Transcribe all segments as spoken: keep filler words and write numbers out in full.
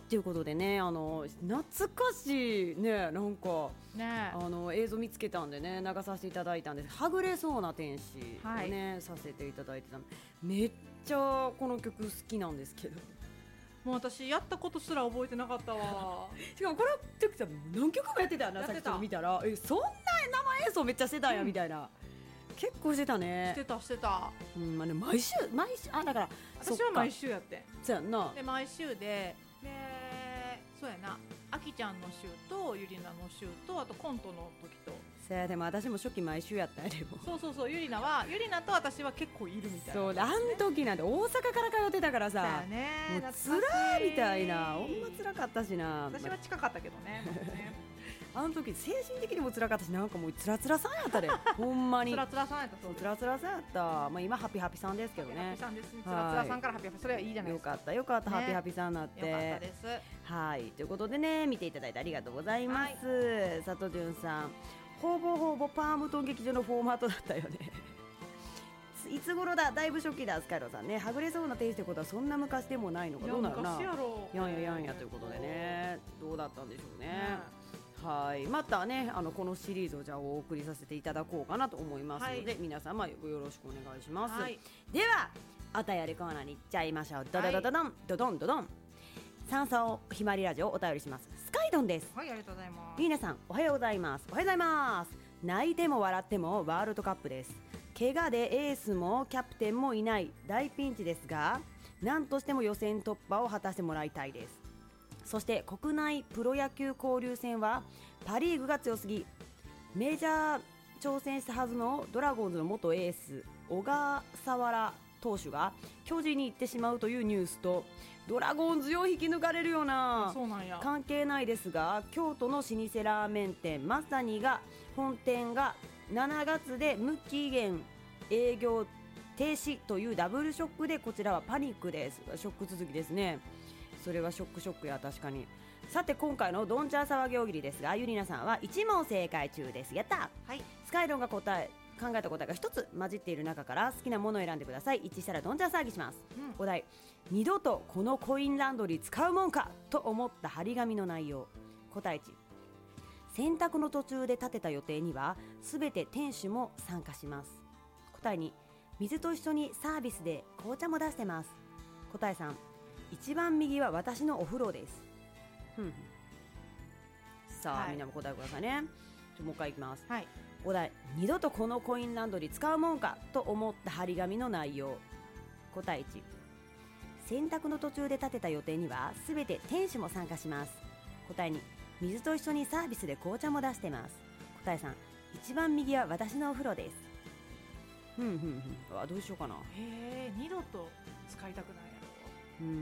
ということでね、あの懐かしいね、なんかねあの映像見つけたんでね、流させていただいたんです。はぐれそうな天使をね、はい、させていただいてた。めっちゃこの曲好きなんですけど、 もう私やったことすら覚えてなかったわしかもこの曲さ何曲もやってたよな。さっきちょっと見たら、えそんな生演奏めっちゃしてたんや、うん、みたいな。結構してたね。 してたしてた、 うんまあね、毎週毎週あだから私は毎週やってそうやんな。 で毎週ででそうやな、あきちゃんの週とゆりなの週とあとコントの時と。 そうや、でも私も初期毎週やったんやでも。 そうそうそう、ゆりなはゆりなと私は結構いるみたいな、 そう、あん時なんて大阪から通ってたからさ、 そうやね、 もうつらーみたいな、ほんまつらかったしな。 私は近かったけどねあの時精神的にもつらかったし、なんかもうつらつらさんやったでほんまにつらつらさんやった。そうつらつらさんやった、まあ、今ハピハピさんですけどね。 ハピハピさんですね。つらつらさんからハピハピ、それはいいじゃないですか。 よかったよかった、ね、ハピハピさんになって。 よかったです。 はいということでね、見ていただいてありがとうございます、はい、佐藤潤さん、ほぼほぼパームトン劇場のフォーマットだったよねいつ頃だ、だいぶ初期だ。スカイロさんね、はぐれそうな天使ってことはそんな昔でもないのか、どうなるな。 昔やろやんややんやということでね、どうだったんでしょうね、うん、はい、またね、あのこのシリーズをじゃあお送りさせていただこうかなと思いますので、はい、皆様よろしくお願いします、はい、ではあたやりコーナーに行っちゃいましょう。ドドドドドン、はい、ドドンドドン。三層ひまりラジオお便りします。スカイドンです。 はい、ありがとうございます。 皆さんおはようございます。おはようございます。泣いても笑ってもワールドカップです。怪我でエースもキャプテンもいない大ピンチですが、何としても予選突破を果たしてもらいたいです。そして国内プロ野球交流戦はパリーグが強すぎ、メジャー挑戦したはずのドラゴンズの元エース小笠原投手が巨人に行ってしまうというニュースと、ドラゴンズを引き抜かれるような。 そうなんや。 関係ないですが、京都の老舗ラーメン店マサニが本店がしちがつで無期限営業停止というダブルショックで、こちらはパニックです。ショック続きですね。それはショックショックや、確かに。さて今回のドンチャー騒ぎ大喜利ですが、ゆりなさんはいち問正解中です。やった、はい、スカイドンが答え考えた答えがひとつ混じっている中から好きなものを選んでください。一致したらドンチャー騒ぎします、うん、お題、二度とこのコインランドリー使うもんかと思った張り紙の内容。答えいち、洗濯の途中で立てた予定にはすべて店主も参加します。答えに、水と一緒にサービスで紅茶も出してます。答えさん、一番右は私のお風呂です。ふんふん。さあ、はい、みんなも答えくださいね。もう一回いきます、はい、お題、二度とこのコインランドリー使うもんかと思った張り紙の内容。答えいち、洗濯の途中で立てた予定にはすべて店主も参加します。答えに、水と一緒にサービスで紅茶も出してます。答えさん、一番右は私のお風呂です。ふんふんふん。あ、どうしようかな。 へえ、二度と使いたくないやろ。 うん、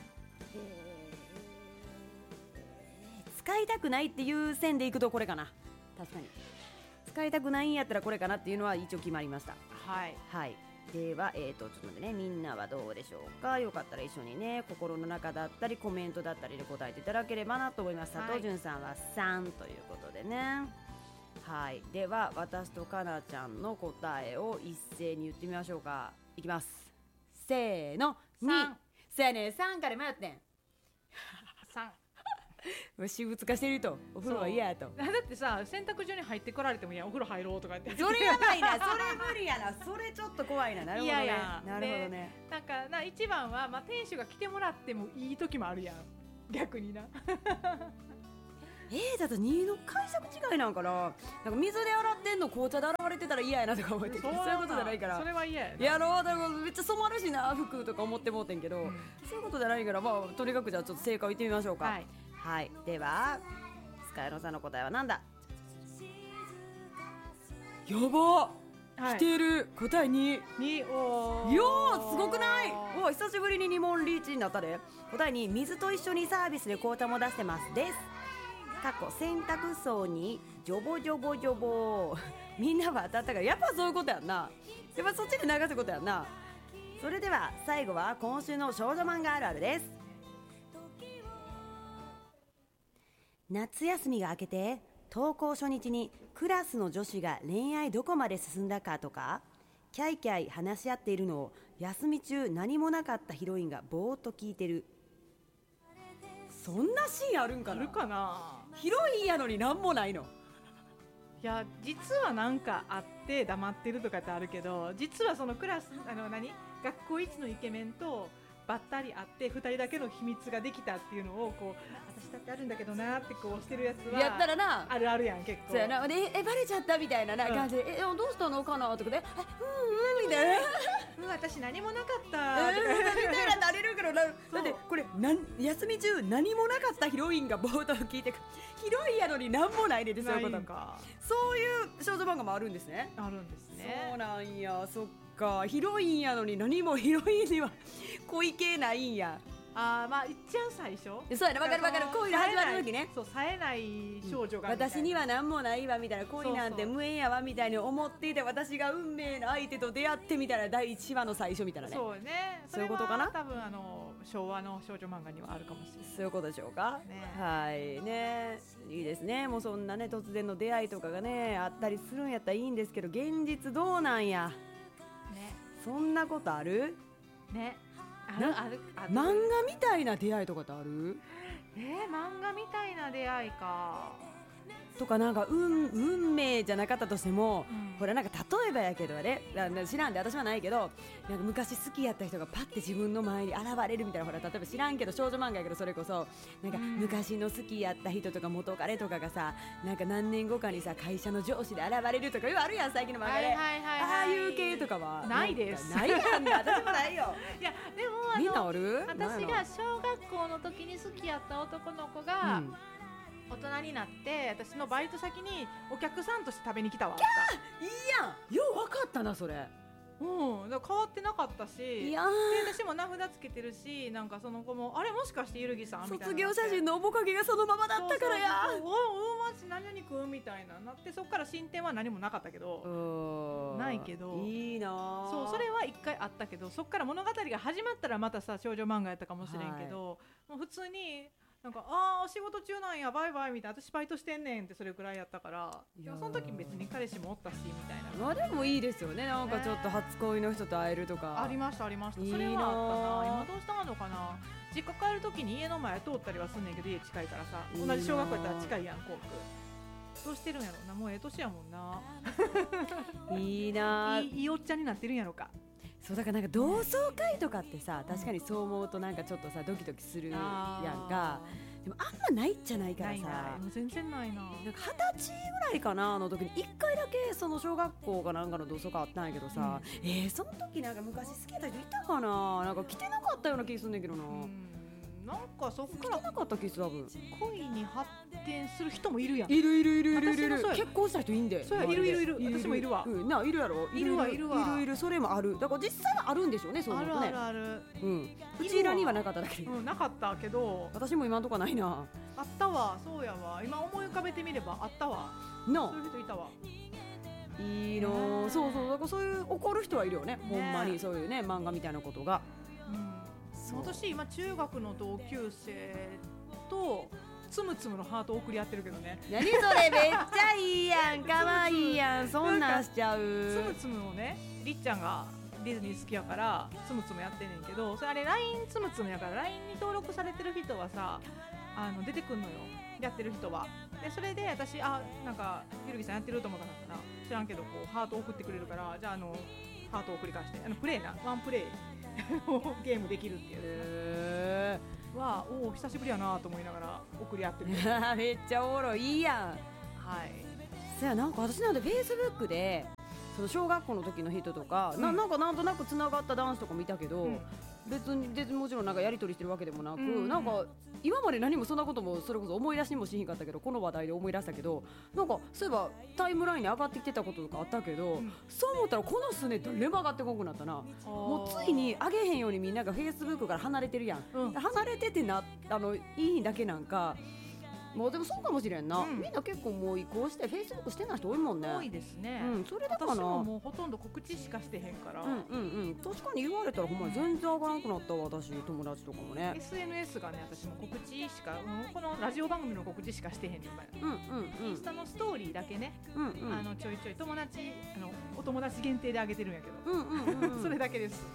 使いたくないっていう線でいくとこれかな。確かに使いたくないんやったらこれかなっていうのは一応決まりました。 はい、 はい、では、えーと、ちょっと待ってね、みんなはどうでしょうか。よかったら一緒にね、心の中だったりコメントだったりで答えていただければなと思います。佐藤潤さんはさんということでね。はい、では私とかなちゃんの答えを一斉に言ってみましょうか。いきます、せーの、に。せやねん、さんから迷ってんさん私物化してると、お風呂は嫌やと。 だってさ、洗濯所に入ってこられても、いやお風呂入ろうとか言って、 それやばいな、それ無理やな、それちょっと怖いな。なるほどね、 いやいや、 なるほどね。 なんかな、一番は、まあ、店主が来てもらってもいい時もあるやん、逆になえー、だってにの解釈違いなんかな。なんか水で洗ってんの紅茶で洗われてたら嫌やなとか思ってそういうことじゃないから。 それは嫌やな。 やろう、だからめっちゃ染まるしな服とか思ってもうてんけど、うん、そういうことじゃないから、まあとにかくじゃあちょっと正解を言ってみましょうか。はい、はい、ではスカイロさんの答えはなんだ。やば、はい、来てる。答えにに。おー、 よー、すごくない。お、久しぶりにに問リーチになったで。答えに、水と一緒にサービスで紅茶も出してますです。過去洗濯槽にジョボジョボジョボみんなは当たったから、やっぱそういうことやんな。やっぱそっちで流すことやんな。それでは最後は今週の少女漫画あるあるです。夏休みが明けて登校初日にクラスの女子が恋愛どこまで進んだかとかキャイキャイ話し合っているのを休み中何もなかったヒロインがぼーっと聞いてる。 そんなシーンあるんかな。 あるかな。 ヒロインやのになんもないの。 いや実はなんかあって黙ってるとかってあるけど、実はそのクラスあの何学校一のイケメンとばったり会ってふたりだけの秘密ができたっていうのをこう私だってあるんだけどなってこうしてるやつはやったらな、 あるあるやん結構。 そうやな。でえバレちゃったみたいななうん感じで、えどうしたのかなとかで、えうんうんみたいなうん私何もなかったえとかーみたいななれるけどな。だってこれなん休み中何もなかったヒロインが冒頭聞いてくヒロインやのに何もないででそういうことないんかそういう少女漫画もあるんですね。 あるんですね。 そうなんや。そっか。ヒロインやのに何もヒロインには恋系ないんや。 あーまあいっちゃん最初そうやな。わかるわかる。恋が始まる時ね、 そう冴えない少女がみたいな、 私には何もないわみたいな、恋なんてそうそう無縁やわみたいに思っていて、私が運命の相手と出会ってみたいな、だいいちわの最初みたいなね。 そうね。 そういうことかなそれは多分あの昭和の少女漫画にはあるかもしれない。 そういうことでしょうか、 ねはいね。いいですね。もうそんなね突然の出会いとかがねあったりするんやったらいいんですけど、現実どうなんや。 ねそんなことある？ ねあるなあるある漫画みたいな出会いとかってある？ えー、漫画みたいな出会いか。 とかなんか運運命じゃなかったとしても、 うんほらなんか例えばやけどね、あの知らんで私はないけど、なんか昔好きやった人がパッて自分の前に現れるみたいな、ほら例えば知らんけど少女漫画やけど、それこそなんかうん昔の好きやった人とか元彼とかがさ、なんか何年後かにさ会社の上司で現れるとかいうあるやん最近の漫画で、 はいはいはいはいああいう系とかはないですないやんだ。私もないよ。 いやでもあみんなのある？ 私ないのが小学校の時に好きやった男の子が、大人になって私のバイト先にお客さんとして食べに来たわ。 いいやん。よう分かったなそれ。 うん、だから変わってなかったし、 いやで私も名札つけてるし、なんかその子もあれもしかしてゆるぎさんみたいな卒業写真の面影がそのままだったからや。 そうそうそうおおマジ何々くんみたいななって、そこから進展は何もなかったけど、 うんないけどいいなあ。 そうそれは一回あったけど、そこから物語が始まったらまたさ少女漫画やったかもしれんけど、もう普通になんかあー仕事中なんやバイバイみたいな、私バイトしてんねんってそれくらいやったから、 いやーでもその時別に彼氏もおったしみたいな、 まあでもいいですよね。なんかちょっと初恋の人と会えるとか。 ありましたありました。 いいなそれはあったな。今どうしたのかな。実家帰る時に家の前通ったりはすんねんけど、家近いからさ、 いいな同じ小学校やったら近いやん校区。どうしてるんやろな。もうええ年やもんな。 いいなあ。 いいいいおっちゃんになってるんやろか。 そうだからなんか同窓会とかってさ、確かにそう思うとなんかちょっとさドキドキするやんか。でもあんまないじゃないからさ。 ないないもう全然ないな。 なんか二十歳ぐらいかなあの時に一回だけその小学校かなんかの同窓会あったんやけどさ、えー、その時なんか昔好きやった人いたかな。なんか来てなかったような気すんねんけどな。 うんなんかそっ来てからなかった気する多分。 恋に発展する人もいるやん。 いるいるいるいるいるいる。 私もそうや結婚した人いんで。 そうや周りでいるいるいる私もいるわうん、ないるやろ。 いるわいるわいるいる。それもある。だから実際はあるんでしょうね。そう思うとね。 あるあるある。 うん。うちらにはなかっただけで。 うんなかったけど、 私も今んとこないな。 あったわ。そうやわ。今思い浮かべてみればあったわ。 なそういう人いたわ。 いいの。そうそう。だからそういう怒る人はいるよね。ほんまにそういうね漫画みたいなことが。 うんそう私今中学の同級生とつむつむのハートを送り合ってるけどね。 何それめっちゃいいやん。かわいいやん。そんなんしちゃう。 つむつむをね、りっちゃんがディズニー好きやからつむつむやってんねんけど、それあれ ライン つむつむやから ライン に登録されてる人はさ、あの出てくんのよ、やってる人は。でそれで私あなんかゆるぎさんやってると思うから知らんけどこうハート送ってくれるから、じゃああのハートを送り返して、あのプレイなワンプレイゲームできるっていうへはおお久しぶりやなと思いながら送り合ってる。 ーめっちゃおもろい。いいやん。 はい。 そやなんか私なんでフェイスブックでその小学校の時の人とか、 うんななんかなんとなくつながった男子とか見たけど、 うん別にでもちろんなんかやり取りしてるわけでもなく、 うんなんか今まで何もそんなこともそれこそ思い出しにもしひんかったけど、この話題で思い出したけど、なんかそういえばタイムラインに上がってきてたこととかあったけど、 うんそう思ったらこの数年誰も上がってこなくなったな。もうついに上げへんようにみんながフェイスブックから離れてるやん、 うん離れててなあのいいだけなんか。もうでもそうかもしれんな、 うんみんな結構もう移行してフェイスブックしてない人多いもんね。 多いですね。 うん、それだからな。 私ももうほとんど告知しかしてへんから、 うんうんうん、確かに言われたらほんまに全然上がらなくなったわ。私友達とかもね。 エスエヌエス がね私も告知しか、うんこのラジオ番組の告知しかしてへんねん今や。 うんうんインスタのストーリーだけね、 うんうんうんあのちょいちょい友達あのお友達限定であげてるんやけど、 うんうんうんうんそれだけです。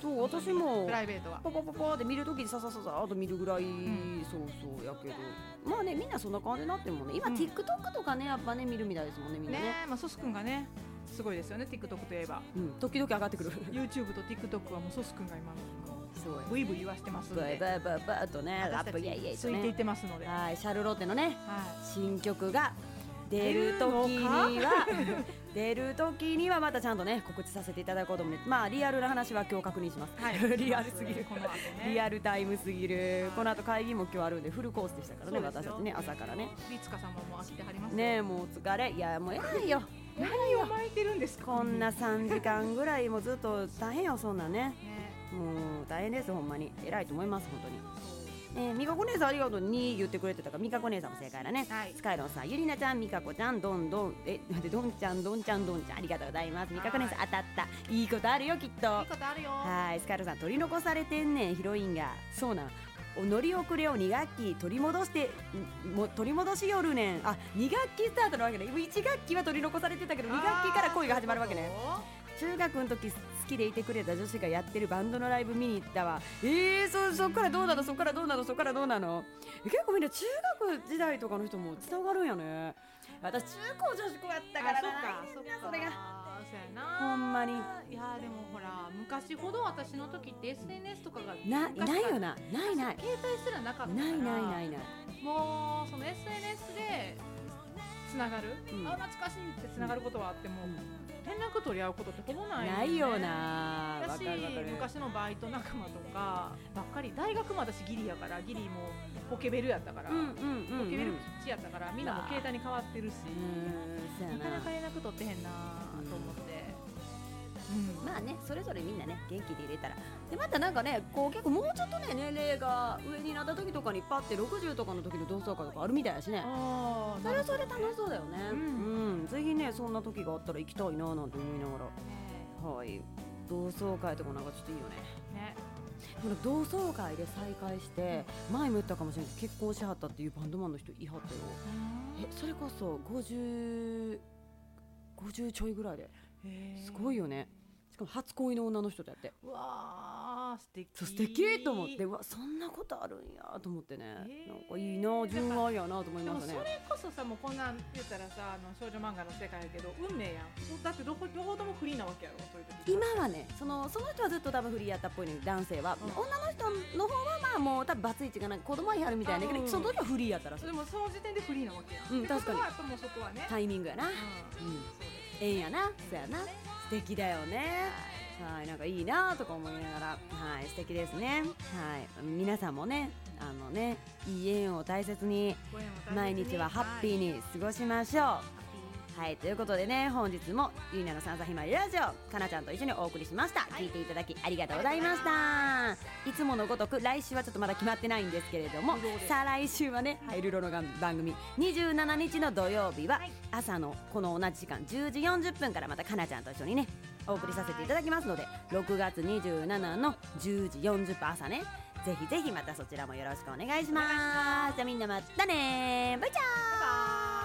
そう私もプライベートはパパパパって見るときにささささっと見るぐらい、 んそうそうやけどまあねみんなそんな感じになってるもんね今、 うん TikTok とかねやっぱね見るみたいですもんねみんなねねまあソス君がねすごいですよね TikTok といえばうん時々上がってくる YouTube と TikTok はもうソス君が今すごいブイブイ言わしてますんでバイバイバイバイとねラップ私たちイエイイエイとついていっねてますので、 はいシャルロッテのねは新曲が出る時には出る時にはまたちゃんとね告知させていただこうと思うねまあリアルな話は今日確認します、 はいリアルすぎるこの後ねリアルタイムすぎるこの後会議も今日あるんでフルコースでしたからねそうですよ私たちね朝からねリツカさんももう飽きてはりますよねえもうお疲れいやもう偉いよ何を巻いてるんですかこんなさんじかんぐらいもうずっと大変よそんなんねねもう大変ですほんまに偉いと思います本当にえー、みかこ姉さんありがとうに言ってくれてたからみかこ姉さんも正解だね、 はいスカイロンさんゆりなちゃんみかこちゃんどんどんえ待ってどんちゃんどんちゃんどんちゃんありがとうございますみかこ姉さん当たったいいことあるよきっといいことあるよはいスカイロンさん取り残されてんねんヒロインがそうなんお乗り遅れをに学期取り戻してんも取り戻しよるねんあに学期スタートなわけねいち学期は取り残されてたけどに学期から恋が始まるわけね中学の時好きでいてくれた女子がやってるバンドのライブ見に行ったわえー、そそっからどうなのそっからどうなのそっからどうなのえ結構みんな中学時代とかの人もつながるんやね私中高女子校やったからなあそっかそっかそれがそうやなほんまにいやでもほら昔ほど私の時って エスエヌエス とかがな昔ないよなないない携帯すらなかったからないないないないもうその エスエヌエス でつながる、 うんあ懐かしいってつながることはあっても、 うん連絡取り合うことってほぼないよねないよなわだしかるわかる昔のバイト仲間とかばっかり大学も私ギリやからギリもポケベルやったから、 うんうんうんうんポケベルピッチやったからみんなも携帯に変わってるし、 うーんそうやななかなか連絡取ってへんなと思って、うんまあねそれぞれみんなね元気で入れたらでまたなんかねこう結構もうちょっとね年齢が上になった時とかにパッてろくじゅうとかの時の同窓会とかあるみたいだしねあーそれはそれで楽しそうだよねううん、ぜひねそんな時があったら行きたいななんて思いながらはい同窓会とかなんかちょっといいよねねほら同窓会で再会して前も言ったかもしれないけど結婚しはったっていうバンドマンの人いはったよえそれこそごじゅう、ごじゅうちょいぐらいでへーすごいよねしかも初恋の女の人とやってうわー素敵そう素敵と思ってうわそんなことあるんやと思ってね、 へーなんかいいな純愛やなと思いでもそましたねれこそさもうこんなん言ったらさあの少女漫画の世界やけど運命やんだって両方両方ともフリーなわけやろそういう時今はねそのその人はずっと多分フリーやったっぽいのに男性は、 うん女の人の方はまあもう多分バツイチがなんか子供はいはるみたいなけど、 うんその時はフリーやったらしいでもその時点でフリーなわけやんうん確かにってことはやっぱもうそこはね、 タイミングやな、 うんうんそうですええんやなそうやな素敵だよねはいなんかいいなとか思いながらはい素敵ですねはい皆さんもねあのねいい縁を大切にご縁を大切に毎日はハッピーに過ごしましょうはいということでね本日もゆりなのさんさひまりラジオかなちゃんと一緒にお送りしました、聞いていただきありがとうございましたいつものごとく来週はちょっとまだ決まってないんですけれども不動です再来週はねハイルロの番組にじゅうしちにちの土曜日は朝のこの同じ時間じゅうじよんじゅっぷんからまたかなちゃんと一緒にねお送りさせていただきますのでろくがつにじゅうしちのじゅうじよんじゅっぷん朝ねぜひぜひまたそちらもよろしくお願いしますじゃあみんなまたねバイチャー